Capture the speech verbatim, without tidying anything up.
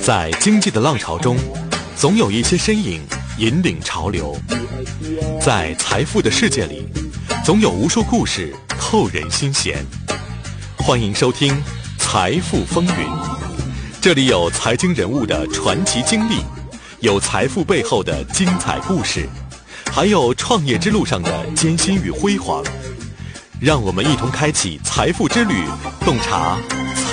在经济的浪潮中，总有一些身影引领潮流；在财富的世界里，总有无数故事扣人心弦。欢迎收听《财富风云》，这里有财经人物的传奇经历，有财富背后的精彩故事，还有创业之路上的艰辛与辉煌。让我们一同开启财富之旅，洞察财